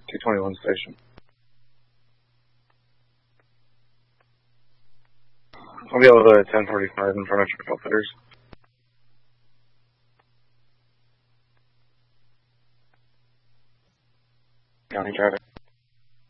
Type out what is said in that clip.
221 station. I'll be able to 1045 in front of truck outfitters. County traffic.